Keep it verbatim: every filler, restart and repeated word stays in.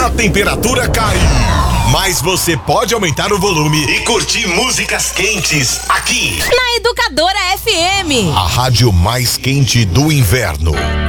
a temperatura cai. Mas você pode aumentar o volume e curtir músicas quentes aqui na Educadora F M. A rádio mais quente do inverno.